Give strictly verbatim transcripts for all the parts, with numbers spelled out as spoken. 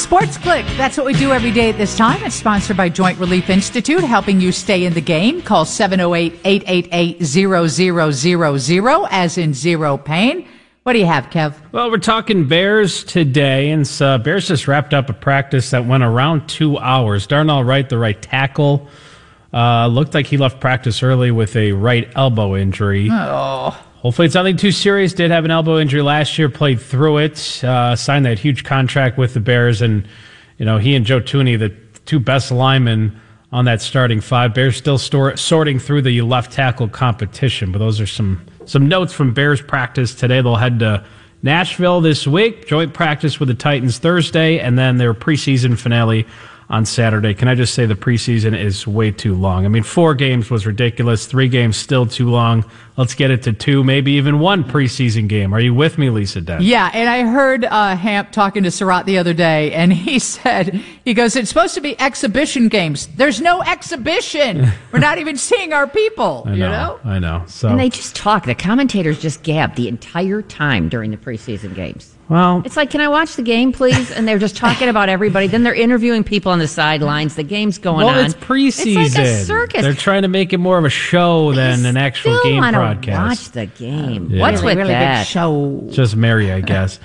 Sports Click. That's what we do every day at this time. It's sponsored by Joint Relief Institute, helping you stay in the game. Call seven oh eight, eight eight eight, zero zero zero zero, as in zero pain. What do you have, Kev? Well, we're talking Bears today, and uh, Bears just wrapped up a practice that went around two hours. Darnell Wright, the right tackle, uh, looked like he left practice early with a right elbow injury. Oh. Hopefully it's nothing too serious. Did have an elbow injury last year, played through it, uh, signed that huge contract with the Bears, and you know he and Joe Thuney, the two best linemen on that starting five. Bears still store, sorting through the left tackle competition, but those are some some notes from Bears practice today. They'll head to Nashville this week, joint practice with the Titans Thursday, and then their preseason finale on Saturday. Can I just say the preseason is way too long? I mean, four games was ridiculous. Three games still too long. Let's get it to two, maybe even one preseason game. Are you with me, Lisa Dent? Yeah, and I heard uh, Hamp talking to Surratt the other day, and he said, he goes, it's supposed to be exhibition games. There's no exhibition. We're not even seeing our people, I know, you know? I know. So And they just talk. The commentators just gab the entire time during the preseason games. Well, it's like, can I watch the game, please? And they're just talking about everybody. Then they're interviewing people on the sidelines. The game's going well, on. it's preseason. It's like a circus. They're trying to make it more of a show than an actual game broadcast. Watch the game. Yeah. What's with really that? Big show. Just Mary, I guess.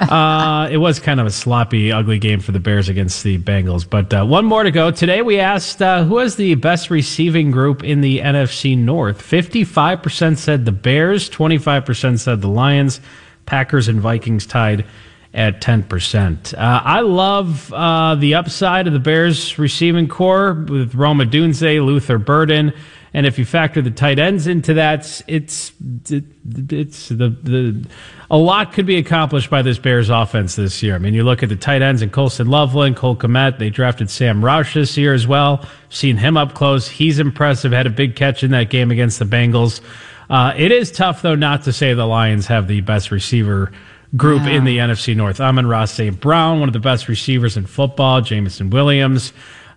uh, it was kind of a sloppy, ugly game for the Bears against the Bengals. But uh, one more to go. Today we asked uh, who has the best receiving group in the N F C North. fifty-five percent said the Bears, twenty-five percent said the Lions, Packers and Vikings tied at ten percent. Uh, I love uh, the upside of the Bears receiving core with Rome Odunze, Luther Burden, and if you factor the tight ends into that, it's it, it's the the a lot could be accomplished by this Bears offense this year. I mean, you look at the tight ends and Colston Loveland, Cole Kmet. They drafted Sam Roush this year as well. Seen him up close. He's impressive. Had a big catch in that game against the Bengals. Uh, it is tough though not to say the Lions have the best receiver group yeah. in the N F C North. Amon-Ra Saint Brown, one of the best receivers in football, Jameson Williams.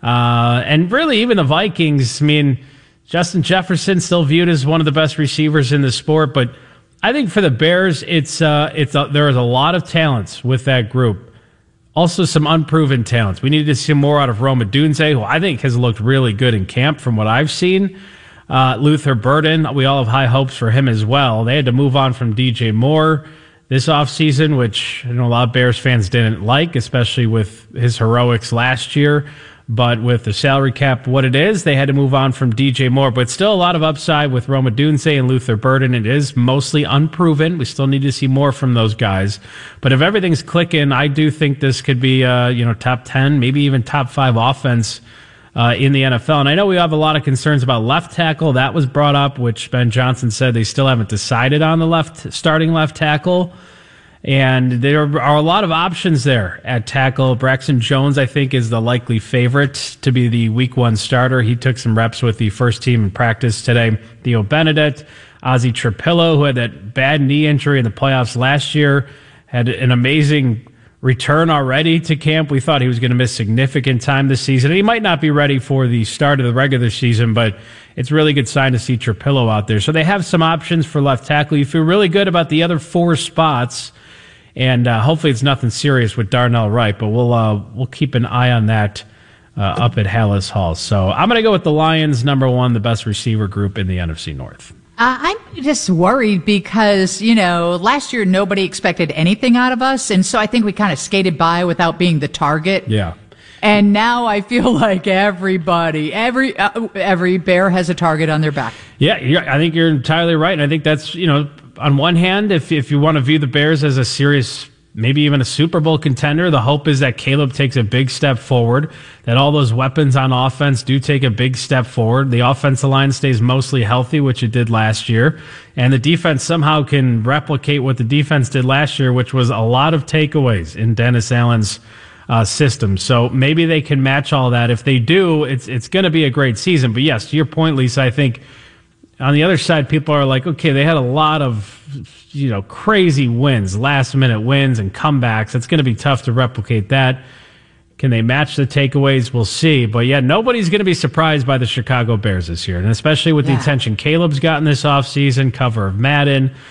Uh, and really, even the Vikings, I mean, Justin Jefferson still viewed as one of the best receivers in the sport. But I think for the Bears, it's uh, it's uh, there is a lot of talents with that group. Also, some unproven talents. We need to see more out of Rome Odunze, who I think has looked really good in camp from what I've seen. Uh, Luther Burden, we all have high hopes for him as well. They had to move on from D J Moore this offseason, which you know, a lot of Bears fans didn't like, especially with his heroics last year. But with the salary cap what it is, they had to move on from D J Moore. But still a lot of upside with Rome Odunze and Luther Burden. It is mostly unproven. We still need to see more from those guys. But if everything's clicking, I do think this could be uh, you know top ten, maybe even top five offense Uh, in the N F L. And I know we have a lot of concerns about left tackle. That was brought up, which Ben Johnson said they still haven't decided on the left starting left tackle. And there are a lot of options there at tackle. Braxton Jones, I think, is the likely favorite to be the week one starter. He took some reps with the first team in practice today. Theo Benedict, Ozzie Trapillo, who had that bad knee injury in the playoffs last year, had an amazing return already to camp. We thought he was going to miss significant time this season. He might not be ready for the start of the regular season, but it's a really good sign to see Trapillo out there. So they have some options for left tackle. You feel really good about the other four spots, and uh, hopefully it's nothing serious with Darnell Wright, but we'll uh, we'll keep an eye on that uh, up at Hallis Hall. So I'm going to go with the Lions, number one, the best receiver group in the N F C North. Uh, I'm just worried because, you know, last year nobody expected anything out of us. And so I think we kind of skated by without being the target. Yeah. And now I feel like everybody, every uh, every Bear has a target on their back. Yeah, you're, I think you're entirely right. And I think that's, you know, on one hand, if if you want to view the Bears as a serious, maybe even a Super Bowl contender, the hope is that Caleb takes a big step forward, that all those weapons on offense do take a big step forward. The offensive line stays mostly healthy, which it did last year, and the defense somehow can replicate what the defense did last year, which was a lot of takeaways in Dennis Allen's uh, system. So maybe they can match all that. If they do, it's it's going to be a great season. But yes, to your point, Lisa, I think on the other side, people are like, okay, they had a lot of, you know, crazy wins, last minute wins and comebacks. It's going to be tough to replicate that. Can they match the takeaways? We'll see. But yeah, nobody's going to be surprised by the Chicago Bears this year. And especially with yeah. the attention Caleb's gotten this offseason, cover of Madden,